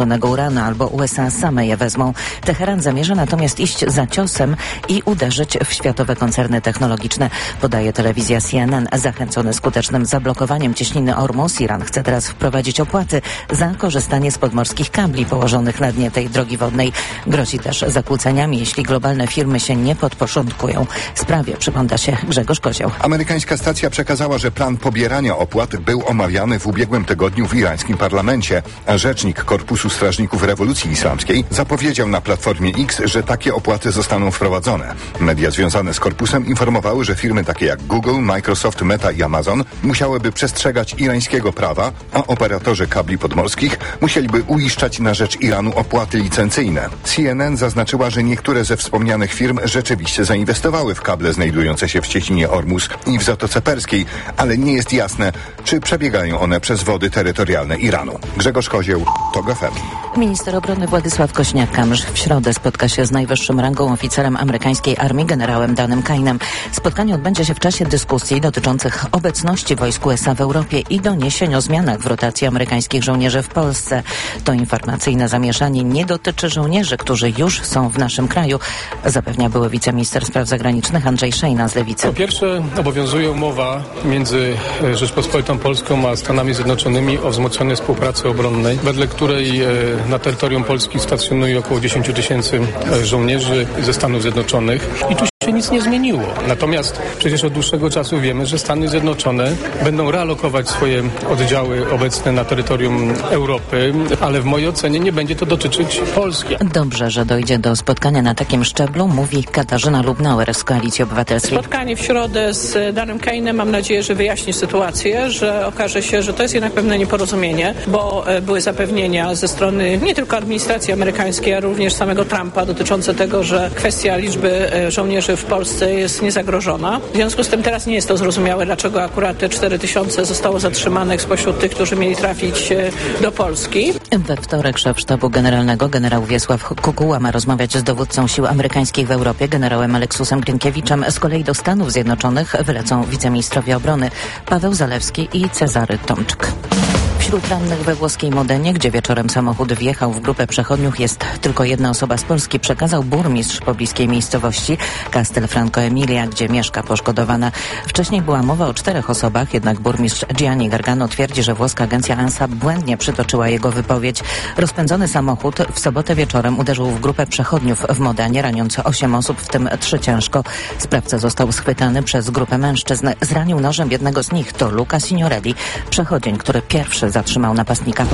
zniszczonego uranu, albo USA same je wezmą. Teheran zamierza natomiast iść za ciosem i uderzyć w światowe koncerny technologiczne, podaje telewizja CNN. Zachęcony skutecznym zablokowaniem cieśniny Ormus, Iran chce teraz wprowadzić opłaty za korzystanie z podmorskich kabli położonych na dnie tej drogi wodnej. Grozi też zakłóceniami, jeśli globalne firmy się nie podporządkują. Sprawie przygląda się Grzegorz Kozioł. Amerykańska stacja przekazała, że plan pobierania opłat był omawiany w ubiegłym tygodniu w irańskim parlamencie. Rzecznik Korpusu Strażników Rewolucji Islamskiej zapowiedział na Platformie X, że takie opłaty zostaną wprowadzone. Media związane z korpusem informowały, że firmy takie jak Google, Microsoft, Meta i Amazon musiałyby przestrzegać irańskiego prawa, a operatorzy kabli podmorskich musieliby uiszczać na rzecz Iranu opłaty licencyjne. CNN zaznaczyła, że niektóre ze wspomnianych firm rzeczywiście zainwestowały w kable znajdujące się w cieśninie Ormus i w Zatoce Perskiej, ale nie jest jasne, czy przebiegają one przez wody terytorialne Iranu. Grzegorz Kozieł, TOG FM. Minister obrony Władysław Kośniak-Kamysz w środę spotka się z najwyższym rangą oficerem amerykańskiej armii, generałem Danem Kainem. Spotkanie odbędzie się w czasie dyskusji dotyczących obecności wojsk USA w Europie i doniesień o zmianach w rotacji amerykańskich żołnierzy w Polsce. To informacyjne zamieszanie nie dotyczy żołnierzy, którzy już są w naszym kraju, zapewnia były wiceminister spraw zagranicznych Andrzej Szejna z Lewicy. Po pierwsze, obowiązuje umowa między Rzeczpospolitą Polską a Stanami Zjednoczonymi o wzmocnionej współpracy obronnej, wedle której na terytorium Polski stacjonuje około 10 000 żołnierzy ze Stanów Zjednoczonych i tu się nic nie zmieniło. Natomiast przecież od dłuższego czasu wiemy, że Stany Zjednoczone będą realokować swoje oddziały obecne na terytorium Europy, ale w mojej ocenie nie będzie to dotyczyć Polski. Dobrze, że dojdzie do spotkania na takim szczeblu, mówi Katarzyna Lubnauer z Koalicji Obywatelskiej. Spotkanie w środę z Danem Kainem, mam nadzieję, że wyjaśni sytuację, że okaże się, że to jest jednak pewne nieporozumienie, bo były zapewnienia ze strony nie tylko administracji amerykańskiej, ale również samego Trumpa dotyczące tego, że kwestia liczby żołnierzy w Polsce jest niezagrożona. W związku z tym teraz nie jest to zrozumiałe, dlaczego akurat te 4000 zostało zatrzymanych spośród tych, którzy mieli trafić do Polski. We wtorek szef sztabu generalnego generał Wiesław Kukuła ma rozmawiać z dowódcą sił amerykańskich w Europie, generałem Aleksusem Grynkiewiczem. Z kolei do Stanów Zjednoczonych wylecą wiceministrowie obrony Paweł Zalewski i Cezary Tomczyk. Wśród rannych we włoskiej Modenie, gdzie wieczorem samochód wjechał w grupę przechodniów, jest tylko jedna osoba z Polski, przekazał burmistrz pobliskiej miejscowości Castelfranco Emilia, gdzie mieszka poszkodowana. Wcześniej była mowa o 4 osobach, jednak burmistrz Gianni Gargano twierdzi, że włoska agencja ANSA błędnie przytoczyła jego wypowiedź. Rozpędzony samochód w sobotę wieczorem uderzył w grupę przechodniów w Modenie, raniąc 8 osób, w tym 3 ciężko. Sprawca został schwytany przez grupę mężczyzn. Zranił nożem jednego z nich. To Luca Signorelli, przechodzień, który pierwszy zatrzymał napastnika.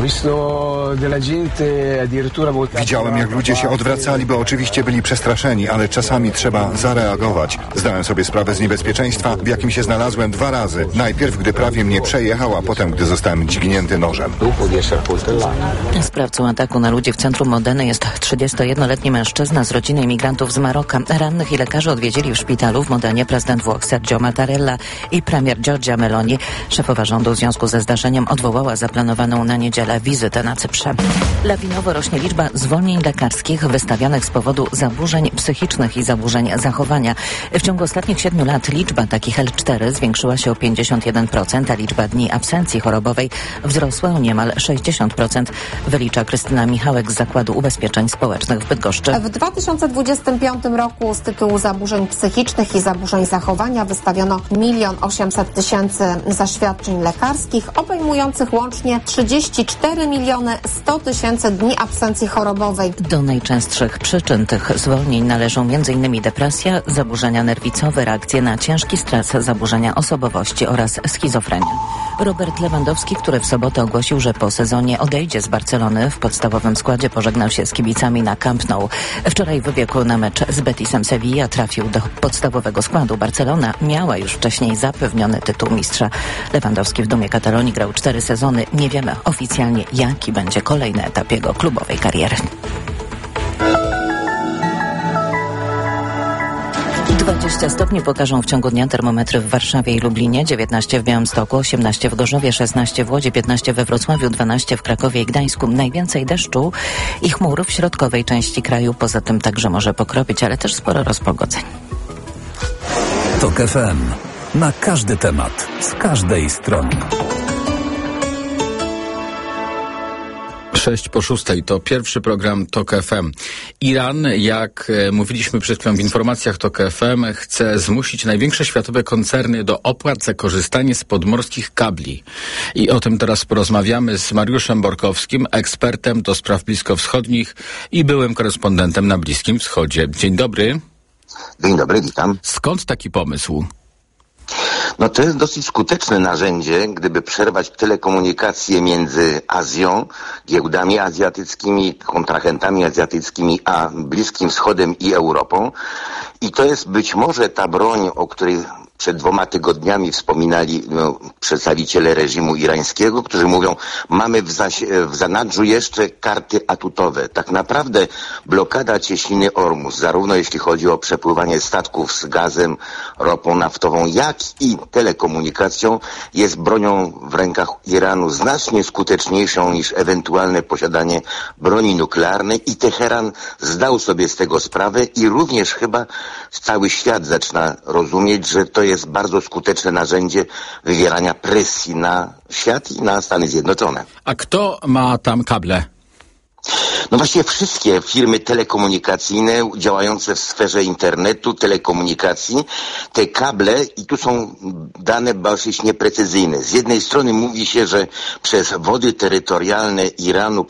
Widziałem, jak ludzie się odwracali, bo oczywiście byli przestraszeni, ale czasami trzeba zareagować. Zdałem sobie sprawę z niebezpieczeństwa, w jakim się znalazłem 2 razy. Najpierw, gdy prawie mnie przejechał, a potem, gdy zostałem dźgnięty nożem. Sprawcą ataku na ludzi w centrum Modeny jest 31-letni mężczyzna z rodziny imigrantów z Maroka. Rannych i lekarzy odwiedzili w szpitalu w Modenie prezydent Włoch Sergio Mattarella i premier Giorgia Meloni. Szefowa rządu w związku ze zdarzeniem odwołała zaplanowaną na niedzielę wizytę na Cyprze. Lawinowo rośnie liczba zwolnień lekarskich wystawionych z powodu zaburzeń psychicznych i zaburzeń zachowania. W ciągu ostatnich 7 lat liczba takich L4 zwiększyła się o 51%, a liczba dni absencji chorobowej wzrosła o niemal 60%, wylicza Krystyna Michałek z Zakładu Ubezpieczeń Społecznych w Bydgoszczy. W 2025 roku z tytułu zaburzeń psychicznych i zaburzeń zachowania wystawiono 1 800 000 zaświadczeń lekarskich, obejmujących łącznie 34 100 000 dni absencji chorobowej. Do najczęstszych przyczyn tych zwolnień należą m.in. depresja, zaburzenia nerwicowe, reakcje na ciężki stres, zaburzenia osobowości oraz schizofrenia. Robert Lewandowski, który w sobotę ogłosił, że po sezonie odejdzie z Barcelony, w podstawowym składzie pożegnał się z kibicami na Camp Nou. Wczoraj wybiegł na mecz z Betisem Sevilla, trafił do podstawowego składu. Barcelona miała już wcześniej zapewniony tytuł mistrza. Lewandowski w dumie Katalonii grał 4 sezony. Nie wiemy oficjalnie, jaki będzie kolejny etap jego klubowej kariery. 20 stopni pokażą w ciągu dnia termometry w Warszawie i Lublinie, 19 w Białymstoku, 18 w Gorzowie, 16 w Łodzi, 15 we Wrocławiu, 12 w Krakowie i Gdańsku. Najwięcej deszczu i chmur w środkowej części kraju, poza tym także może pokropić, ale też sporo rozpogodzeń. TOK FM. Na każdy temat, z każdej strony. 6:06 to pierwszy program TOK FM. Iran, jak mówiliśmy przed chwilą w informacjach TOK FM, chce zmusić największe światowe koncerny do opłat za korzystanie z podmorskich kabli. I o tym teraz porozmawiamy z Mariuszem Borkowskim, ekspertem do spraw bliskowschodnich i byłym korespondentem na Bliskim Wschodzie. Dzień dobry. Dzień dobry, witam. Skąd taki pomysł? No to jest dosyć skuteczne narzędzie, gdyby przerwać telekomunikacje między Azją, giełdami azjatyckimi, kontrahentami azjatyckimi, a Bliskim Wschodem i Europą. I to jest być może ta broń, o której przed 2 tygodniami wspominali przedstawiciele reżimu irańskiego, którzy mówią, mamy w zanadrzu jeszcze karty atutowe. Tak naprawdę blokada cieśniny Ormus, zarówno jeśli chodzi o przepływanie statków z gazem, ropą naftową, jak i telekomunikacją, jest bronią w rękach Iranu znacznie skuteczniejszą niż ewentualne posiadanie broni nuklearnej i Teheran zdał sobie z tego sprawę i również chyba cały świat zaczyna rozumieć, że to jest bardzo skuteczne narzędzie wywierania presji na świat i na Stany Zjednoczone. A kto ma tam kable? No właśnie wszystkie firmy telekomunikacyjne działające w sferze internetu, telekomunikacji, te kable, i tu są dane dosyć nieprecyzyjne. Z jednej strony mówi się, że przez wody terytorialne Iranu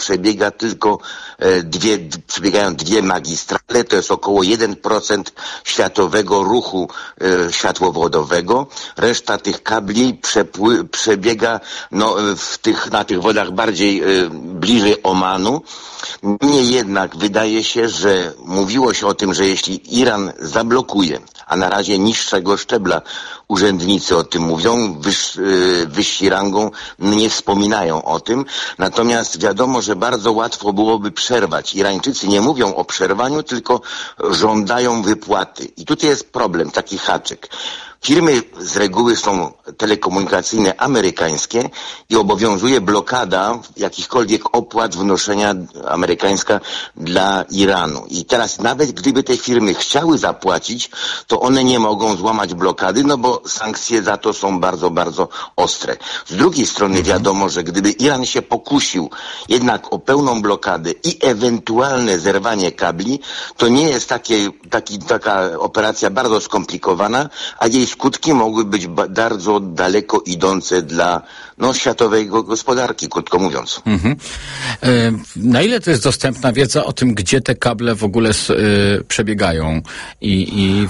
przebiegają 2 magistrale, to jest około 1% światowego ruchu światłowodowego. Reszta tych kabli przebiega na tych wodach bardziej bliżej Omanu. Niemniej jednak wydaje się, że mówiło się o tym, że jeśli Iran zablokuje, a na razie niższego szczebla urzędnicy o tym mówią, wyżsi rangą nie wspominają o tym, natomiast wiadomo, że bardzo łatwo byłoby przerwać. Irańczycy nie mówią o przerwaniu, tylko żądają wypłaty. I tutaj jest problem, taki haczyk. Firmy z reguły są telekomunikacyjne amerykańskie i obowiązuje blokada jakichkolwiek opłat wnoszenia amerykańska dla Iranu. I teraz nawet gdyby te firmy chciały zapłacić, to one nie mogą złamać blokady, no bo sankcje za to są bardzo, bardzo ostre. Z drugiej strony wiadomo, że gdyby Iran się pokusił jednak o pełną blokadę i ewentualne zerwanie kabli, to nie jest taka operacja bardzo skomplikowana, a jej skutki mogły być bardzo daleko idące dla światowej gospodarki, krótko mówiąc. Na ile to jest dostępna wiedza o tym, gdzie te kable w ogóle przebiegają i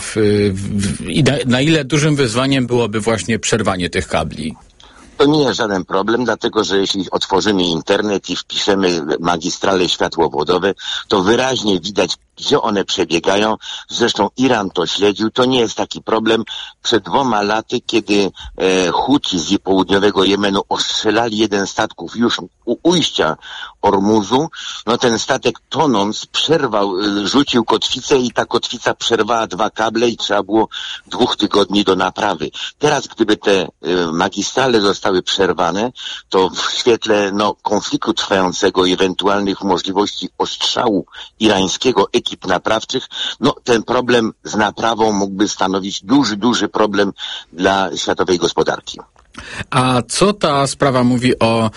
na ile dużym wyzwaniem byłoby właśnie przerwanie tych kabli? To nie jest żaden problem, dlatego że jeśli otworzymy internet i wpiszemy magistrale światłowodowe, to wyraźnie widać, gdzie one przebiegają. Zresztą Iran to śledził, to nie jest taki problem. Przed 2 laty, kiedy Huci z południowego Jemenu ostrzelali jeden z statków już u ujścia Ormuzu, ten statek tonąc rzucił kotwicę i ta kotwica przerwała 2 kable i trzeba było 2 tygodni do naprawy. Teraz, gdyby te magistrale zostały przerwane, to w świetle konfliktu trwającego i ewentualnych możliwości ostrzału irańskiego ekip naprawczych, ten problem z naprawą mógłby stanowić duży problem dla światowej gospodarki. A co ta sprawa mówi o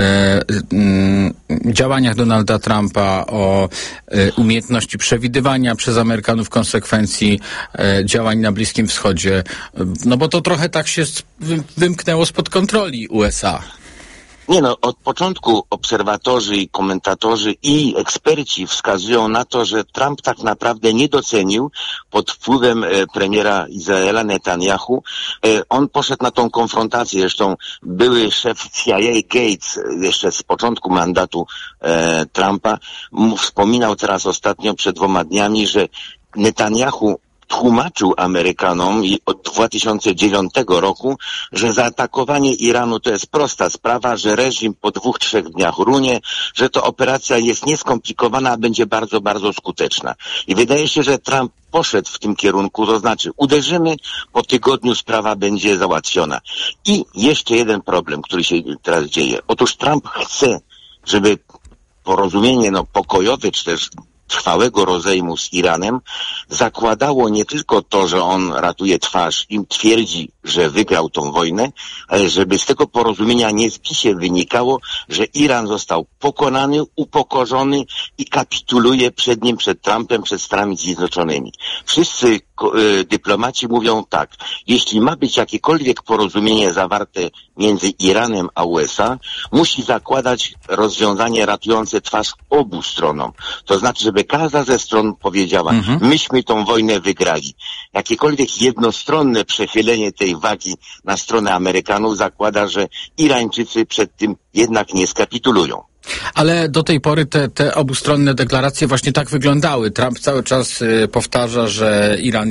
działaniach Donalda Trumpa, o umiejętności przewidywania przez Amerykanów konsekwencji działań na Bliskim Wschodzie? No bo to trochę tak się wymknęło spod kontroli USA. Od początku obserwatorzy i komentatorzy i eksperci wskazują na to, że Trump tak naprawdę nie docenił pod wpływem premiera Izraela Netanyahu. On poszedł na tą konfrontację. Zresztą były szef CIA Gates jeszcze z początku mandatu Trumpa wspominał teraz ostatnio przed 2 dniami, że Netanyahu tłumaczył Amerykanom od 2009 roku, że zaatakowanie Iranu to jest prosta sprawa, że reżim po 2-3 dniach runie, że to operacja jest nieskomplikowana, a będzie bardzo, bardzo skuteczna. I wydaje się, że Trump poszedł w tym kierunku, to znaczy uderzymy, po tygodniu sprawa będzie załatwiona. I jeszcze jeden problem, który się teraz dzieje. Otóż Trump chce, żeby porozumienie pokojowe, czy też trwałego rozejmu z Iranem zakładało nie tylko to, że on ratuje twarz i twierdzi, że wygrał tą wojnę, ale żeby z tego porozumienia nie w PiS-ie wynikało, że Iran został pokonany, upokorzony i kapituluje przed nim, przed Trumpem, przed Stanami Zjednoczonymi. Wszyscy dyplomaci mówią tak, jeśli ma być jakiekolwiek porozumienie zawarte między Iranem a USA, musi zakładać rozwiązanie ratujące twarz obu stronom. To znaczy, żeby każda ze stron powiedziała, myśmy tą wojnę wygrali. Jakiekolwiek jednostronne przechylenie tej wagi na stronę Amerykanów zakłada, że Irańczycy przed tym jednak nie skapitulują. Ale do tej pory te obustronne deklaracje właśnie tak wyglądały. Trump cały czas powtarza, że Iran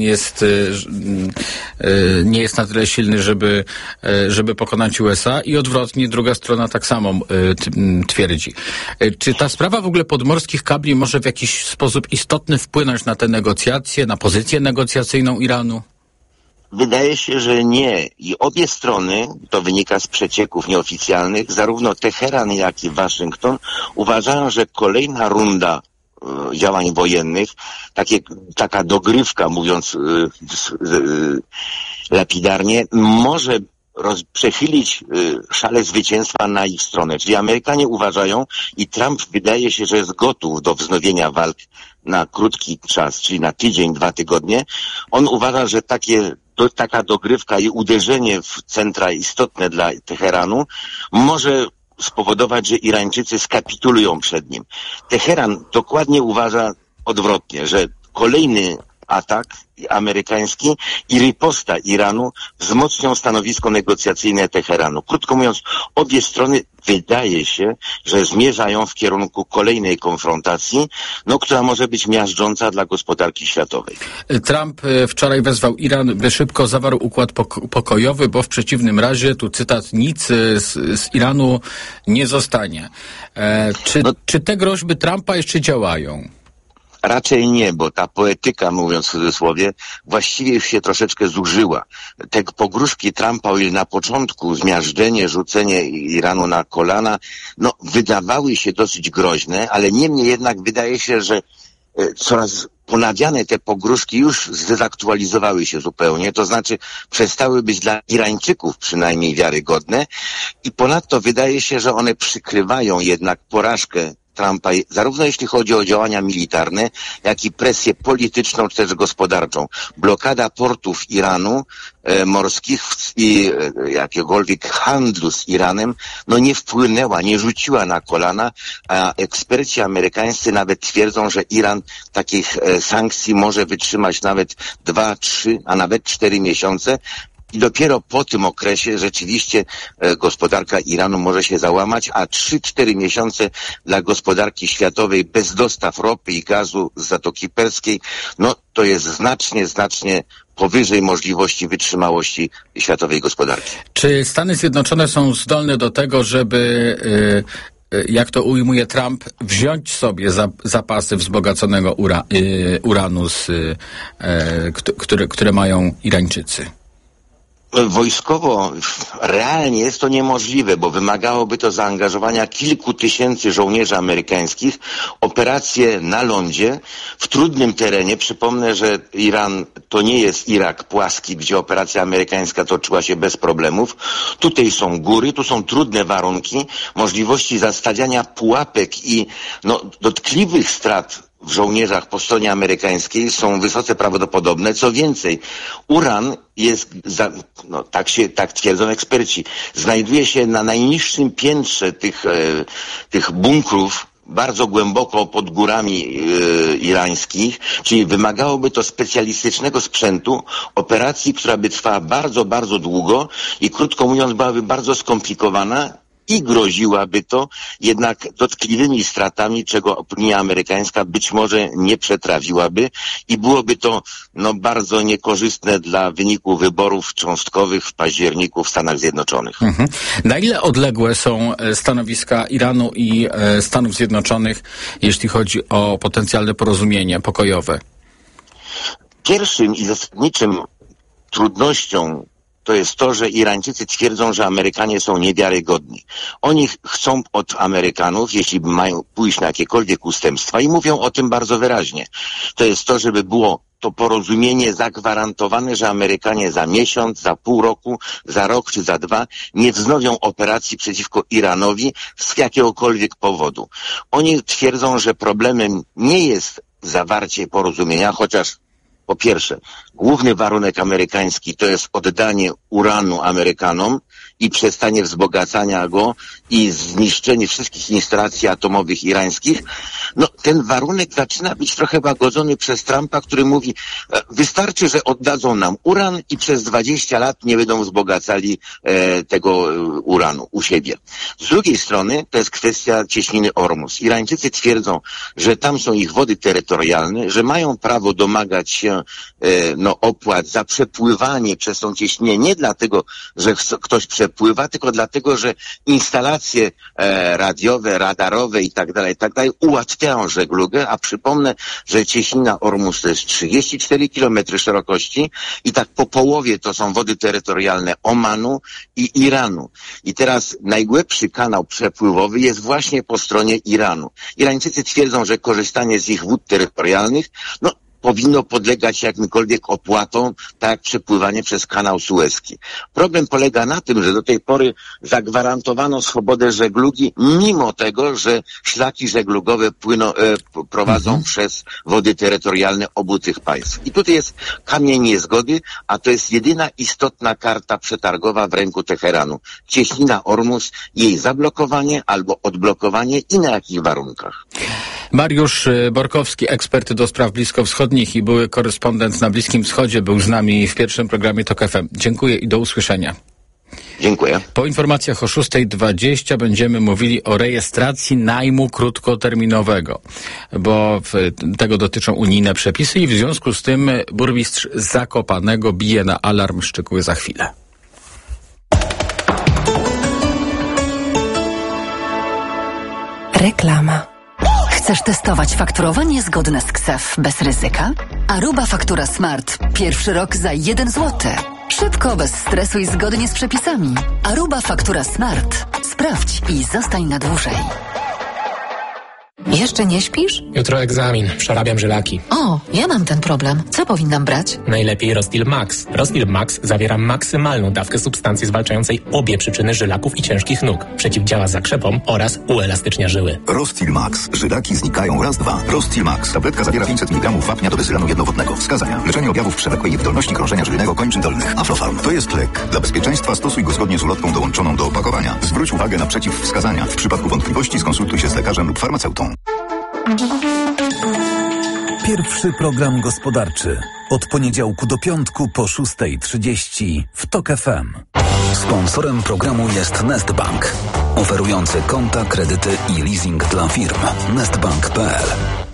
nie jest na tyle silny, żeby pokonać USA i odwrotnie druga strona tak samo twierdzi. Czy ta sprawa w ogóle podmorskich kabli może w jakiś sposób istotny wpłynąć na te negocjacje, na pozycję negocjacyjną Iranu? Wydaje się, że nie. I obie strony, to wynika z przecieków nieoficjalnych, zarówno Teheran, jak i Waszyngton uważają, że kolejna runda działań wojennych, taka dogrywka, mówiąc lapidarnie, może przechylić szale zwycięstwa na ich stronę. Czyli Amerykanie uważają i Trump wydaje się, że jest gotów do wznowienia walk na krótki czas, czyli na tydzień, 2 tygodnie. On uważa, że taka dogrywka i uderzenie w centra istotne dla Teheranu może spowodować, że Irańczycy skapitulują przed nim. Teheran dokładnie uważa odwrotnie, że kolejny atak amerykański i riposta Iranu wzmocnią stanowisko negocjacyjne Teheranu. Krótko mówiąc, obie strony wydaje się, że zmierzają w kierunku kolejnej konfrontacji, która może być miażdżąca dla gospodarki światowej. Trump wczoraj wezwał Iran, by szybko zawarł układ pokojowy, bo w przeciwnym razie, tu cytat, nic z Iranu nie zostanie. Czy te groźby Trumpa jeszcze działają? Raczej nie, bo ta poetyka, mówiąc w cudzysłowie, właściwie już się troszeczkę zużyła. Te pogróżki Trumpa, o ile na początku zmiażdżenie, rzucenie Iranu na kolana, wydawały się dosyć groźne, ale niemniej jednak wydaje się, że coraz ponawiane te pogróżki już zdezaktualizowały się zupełnie, to znaczy przestały być dla Irańczyków przynajmniej wiarygodne i ponadto wydaje się, że one przykrywają jednak porażkę Trumpa, zarówno jeśli chodzi o działania militarne, jak i presję polityczną czy też gospodarczą. Blokada portów Iranu morskich i jakiegokolwiek handlu z Iranem nie wpłynęła, nie rzuciła na kolana, a eksperci amerykańscy nawet twierdzą, że Iran takich sankcji może wytrzymać nawet 2, 3, a nawet 4 miesiące. I dopiero po tym okresie rzeczywiście gospodarka Iranu może się załamać, a 3-4 miesiące dla gospodarki światowej bez dostaw ropy i gazu z Zatoki Perskiej, to jest znacznie powyżej możliwości wytrzymałości światowej gospodarki. Czy Stany Zjednoczone są zdolne do tego, żeby jak to ujmuje Trump, wziąć sobie zapasy wzbogaconego uranu, które mają Irańczycy? Wojskowo realnie jest to niemożliwe, bo wymagałoby to zaangażowania kilku tysięcy żołnierzy amerykańskich, operacje na lądzie, w trudnym terenie. Przypomnę, że Iran to nie jest Irak płaski, gdzie operacja amerykańska toczyła się bez problemów. Tutaj są góry, tu są trudne warunki, możliwości zastawiania pułapek i dotkliwych strat w żołnierzach po stronie amerykańskiej są wysoce prawdopodobne. Co więcej, uran jest, tak twierdzą eksperci, znajduje się na najniższym piętrze tych bunkrów, bardzo głęboko pod górami irańskich, czyli wymagałoby to specjalistycznego sprzętu, operacji, która by trwała bardzo, bardzo długo i krótko mówiąc byłaby bardzo skomplikowana i groziłaby to jednak dotkliwymi stratami, czego opinia amerykańska być może nie przetrawiłaby i byłoby to bardzo niekorzystne dla wyniku wyborów cząstkowych w październiku w Stanach Zjednoczonych. Na ile odległe są stanowiska Iranu i Stanów Zjednoczonych, jeśli chodzi o potencjalne porozumienie pokojowe? Pierwszym i zasadniczym trudnością to jest to, że Irańczycy twierdzą, że Amerykanie są niewiarygodni. Oni chcą od Amerykanów, jeśli mają pójść na jakiekolwiek ustępstwa i mówią o tym bardzo wyraźnie, to jest to, żeby było to porozumienie zagwarantowane, że Amerykanie za miesiąc, za pół roku, za rok czy za 2 nie wznowią operacji przeciwko Iranowi z jakiegokolwiek powodu. Oni twierdzą, że problemem nie jest zawarcie porozumienia, chociaż po pierwsze, główny warunek amerykański to jest oddanie uranu Amerykanom i przestanie wzbogacania go i zniszczenie wszystkich instalacji atomowych irańskich. No, ten warunek zaczyna być trochę łagodzony przez Trumpa, który mówi, wystarczy, że oddadzą nam uran i przez 20 lat nie będą wzbogacali tego uranu u siebie. Z drugiej strony to jest kwestia cieśniny Ormus. Irańczycy twierdzą, że tam są ich wody terytorialne, że mają prawo domagać się opłat za przepływanie przez tą cieśninę nie dlatego, że ktoś przepływa, tylko dlatego, że instalacje radiowe, radarowe i tak dalej ułatwiają żeglugę, a przypomnę, że cieśnina Ormus to jest 34 km szerokości i tak po połowie to są wody terytorialne Omanu i Iranu. I teraz najgłębszy kanał przepływowy jest właśnie po stronie Iranu. Irańczycy twierdzą, że korzystanie z ich wód terytorialnych, powinno podlegać jakimkolwiek opłatom, tak jak przepływanie przez kanał Suezki. Problem polega na tym, że do tej pory zagwarantowano swobodę żeglugi, mimo tego, że szlaki żeglugowe prowadzą przez wody terytorialne obu tych państw. I tutaj jest kamień niezgody, a to jest jedyna istotna karta przetargowa w ręku Teheranu. Cieśnina Ormus, jej zablokowanie albo odblokowanie i na jakich warunkach. Mariusz Borkowski, ekspert do spraw bliskowschodnich i były korespondent na Bliskim Wschodzie, był z nami w pierwszym programie TOK FM. Dziękuję i do usłyszenia. Dziękuję. Po informacjach o 6:20 będziemy mówili o rejestracji najmu krótkoterminowego, bo tego dotyczą unijne przepisy i w związku z tym burmistrz Zakopanego bije na alarm. Szczegóły za chwilę. Reklama. Chcesz testować fakturowanie zgodne z KSEF bez ryzyka? Aruba Faktura Smart. Pierwszy rok za 1 zł. Szybko, bez stresu i zgodnie z przepisami. Aruba Faktura Smart. Sprawdź i zostań na dłużej. Jeszcze nie śpisz? Jutro egzamin. Przerabiam żylaki. O, ja mam ten problem. Co powinnam brać? Najlepiej Rostil Max. Rostil Max zawiera maksymalną dawkę substancji zwalczającej obie przyczyny żylaków i ciężkich nóg. Przeciwdziała zakrzepom oraz uelastycznia żyły. Rostil Max. Żylaki znikają raz, dwa. Rostil Max. Tabletka zawiera 500 mg wapnia do bezylanu jednowodnego. Wskazania. Leczenie objawów przewlekłej wydolności krążenia żylnego kończyn dolnych. Aflofarm. To jest lek. Dla bezpieczeństwa stosuj go zgodnie z ulotką dołączoną do opakowania. Zwróć uwagę na przeciwwskazania. W przypadku wątpliwości skonsultuj się z lekarzem lub farmaceutą. Pierwszy program gospodarczy. Od poniedziałku do piątku po 6:30 w TOK FM. Sponsorem programu jest Nestbank, oferujący konta, kredyty i leasing dla firm. Nestbank.pl